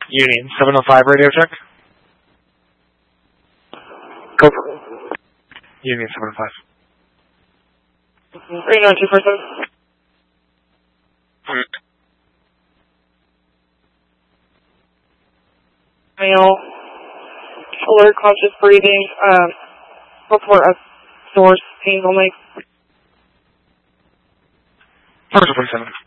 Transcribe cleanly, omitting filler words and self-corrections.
Union 705 radio check. Go for it. Union 705. Are you going 247? Male, alert, conscious breathing, report of source, pain only. First 47.